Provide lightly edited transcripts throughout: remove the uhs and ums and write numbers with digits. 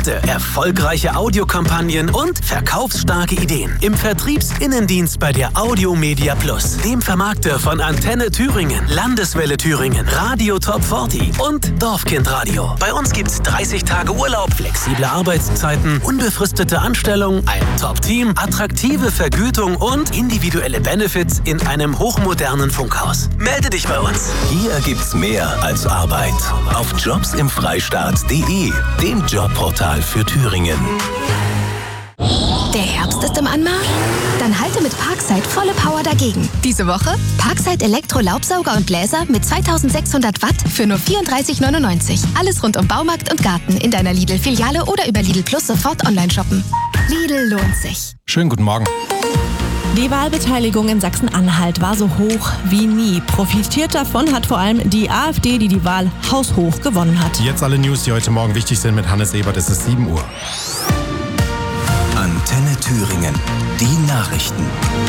Projekte, erfolgreiche Audiokampagnen und verkaufsstarke Ideen. Im Vertriebsinnendienst bei der Audiomedia Plus, dem Vermarkter von Antenne Thüringen, Landeswelle Thüringen, Radio Top 40 und Dorfkindradio. Bei uns gibt's 30 Tage Urlaub, flexible Arbeitszeiten, unbefristete Anstellung, ein Top-Team, attraktive Vergütung und individuelle Benefits in einem hochmodernen Funkhaus. Melde dich bei uns. Hier gibt's mehr als Arbeit. Auf jobsimfreistaat.de, dem Jobportal für Thüringen. Der Herbst ist im Anmarsch? Dann halte mit Parkside volle Power dagegen. Diese Woche Parkside Elektro-Laubsauger und Bläser mit 2600 Watt für nur 34,99. Alles rund um Baumarkt und Garten in deiner Lidl-Filiale oder über Lidl Plus sofort online shoppen. Lidl lohnt sich. Schönen guten Morgen. Die Wahlbeteiligung in Sachsen-Anhalt war so hoch wie nie. Profitiert davon hat vor allem die AfD, die die Wahl haushoch gewonnen hat. Jetzt alle News, die heute Morgen wichtig sind mit Hannes Ebert. Es ist 7 Uhr. Antenne Thüringen. Die Nachrichten.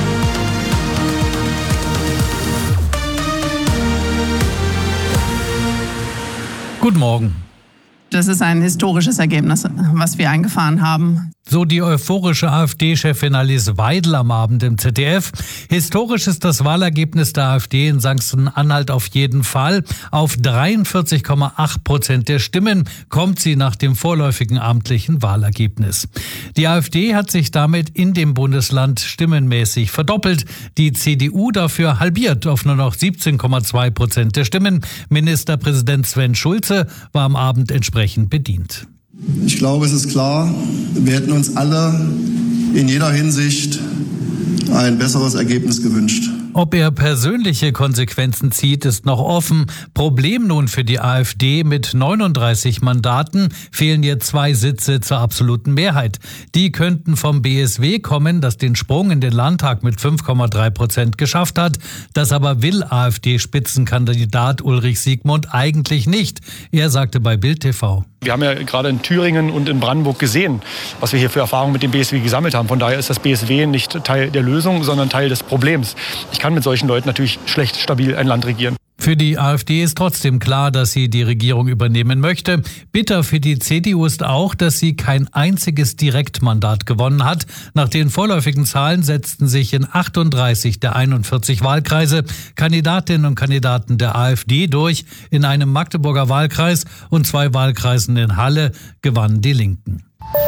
Guten Morgen. Das ist ein historisches Ergebnis, was wir eingefahren haben. So die euphorische AfD-Chefin Alice Weidel am Abend im ZDF. Historisch ist das Wahlergebnis der AfD in Sachsen-Anhalt auf jeden Fall. Auf 43,8% der Stimmen kommt sie nach dem vorläufigen amtlichen Wahlergebnis. Die AfD hat sich damit in dem Bundesland stimmenmäßig verdoppelt. Die CDU dafür halbiert auf nur noch 17,2% der Stimmen. Ministerpräsident Sven Schulze war am Abend entsprechend bedient. Ich glaube, es ist klar, wir hätten uns alle in jeder Hinsicht ein besseres Ergebnis gewünscht. Ob er persönliche Konsequenzen zieht, ist noch offen. Problem nun für die AfD: mit 39 Mandaten fehlen ihr 2 Sitze zur absoluten Mehrheit. Die könnten vom BSW kommen, das den Sprung in den Landtag mit 5,3% geschafft hat. Das aber will AfD-Spitzenkandidat Ulrich Siegmund eigentlich nicht. Er sagte bei Bild TV: Wir haben ja gerade in Thüringen und in Brandenburg gesehen, was wir hier für Erfahrungen mit dem BSW gesammelt haben. Von daher ist das BSW nicht Teil der Lösung, sondern Teil des Problems. Ich kann mit solchen Leuten natürlich schlecht stabil ein Land regieren. Für die AfD ist trotzdem klar, dass sie die Regierung übernehmen möchte. Bitter für die CDU ist auch, dass sie kein einziges Direktmandat gewonnen hat. Nach den vorläufigen Zahlen setzten sich in 38 der 41 Wahlkreise Kandidatinnen und Kandidaten der AfD durch. In einem Magdeburger Wahlkreis und 2 Wahlkreisen in Halle gewannen die Linken.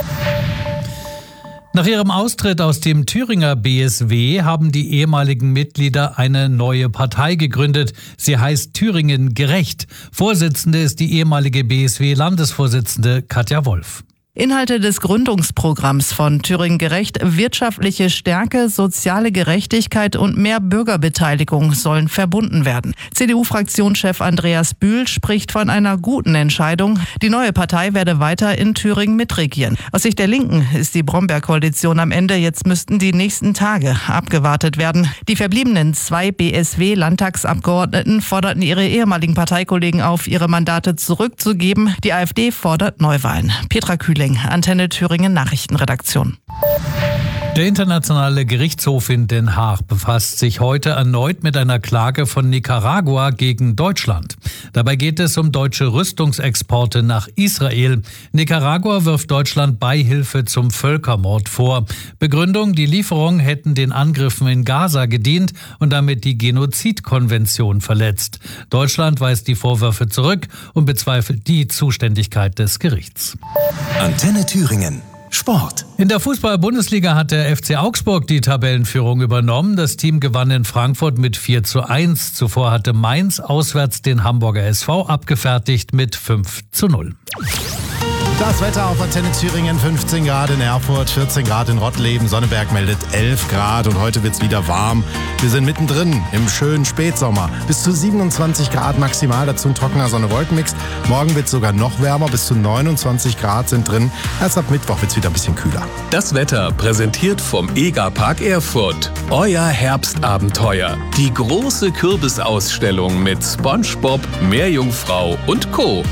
Nach ihrem Austritt aus dem Thüringer BSW haben die ehemaligen Mitglieder eine neue Partei gegründet. Sie heißt Thüringen Gerecht. Vorsitzende ist die ehemalige BSW-Landesvorsitzende Katja Wolf. Inhalte des Gründungsprogramms von Thüringen Gerecht: wirtschaftliche Stärke, soziale Gerechtigkeit und mehr Bürgerbeteiligung sollen verbunden werden. CDU-Fraktionschef Andreas Bühl spricht von einer guten Entscheidung. Die neue Partei werde weiter in Thüringen mitregieren. Aus Sicht der Linken ist die Bromberg-Koalition am Ende. Jetzt müssten die nächsten Tage abgewartet werden. Die verbliebenen 2 BSW-Landtagsabgeordneten forderten ihre ehemaligen Parteikollegen auf, ihre Mandate zurückzugeben. Die AfD fordert Neuwahlen. Petra Kühling, Antenne Thüringen Nachrichtenredaktion. Der Internationale Gerichtshof in Den Haag befasst sich heute erneut mit einer Klage von Nicaragua gegen Deutschland. Dabei geht es um deutsche Rüstungsexporte nach Israel. Nicaragua wirft Deutschland Beihilfe zum Völkermord vor. Begründung: die Lieferungen hätten den Angriffen in Gaza gedient und damit die Genozidkonvention verletzt. Deutschland weist die Vorwürfe zurück und bezweifelt die Zuständigkeit des Gerichts. Antenne Thüringen. Sport. In der Fußball-Bundesliga hat der FC Augsburg die Tabellenführung übernommen. Das Team gewann in Frankfurt mit 4:1. Zuvor hatte Mainz auswärts den Hamburger SV abgefertigt mit 5:0. Das Wetter auf Antenne Thüringen: 15 Grad in Erfurt, 14 Grad in Rottleben, Sonneberg meldet 11 Grad und heute wird's wieder warm. Wir sind mittendrin im schönen Spätsommer. Bis zu 27 Grad maximal, dazu ein trockener Sonne-Wolken-Mix. Morgen wird's sogar noch wärmer, bis zu 29 Grad sind drin. Erst ab Mittwoch wird's wieder ein bisschen kühler. Das Wetter präsentiert vom EGA-Park Erfurt. Euer Herbstabenteuer. Die große Kürbisausstellung mit SpongeBob, Meerjungfrau und Co.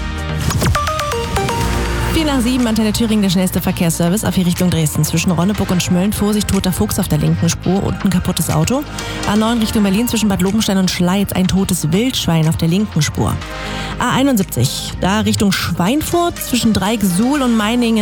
4:07, Antenne Thüringen, der schnellste Verkehrsservice auf die Richtung Dresden. Zwischen Ronneburg und Schmölln Vorsicht, toter Fuchs auf der linken Spur und ein kaputtes Auto. A9 Richtung Berlin zwischen Bad Lobenstein und Schleiz ein totes Wildschwein auf der linken Spur. A71, da Richtung Schweinfurt zwischen Dreieck, Suhl und Meiningen